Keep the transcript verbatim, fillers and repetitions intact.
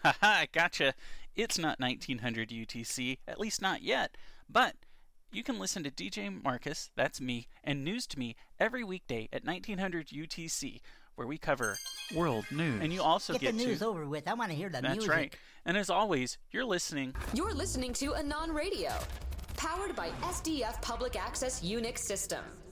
Haha, gotcha. It's not nineteen hundred U T C, at least not yet. But you can listen to D J Marcus, that's me, and News to Me every weekday at nineteen hundred U T C, where we cover world news. And you also get, get the news to, over with. I want to hear the that's music. That's right. And as always, you're listening. You're listening to Anon Radio, powered by S D F Public Access Unix System.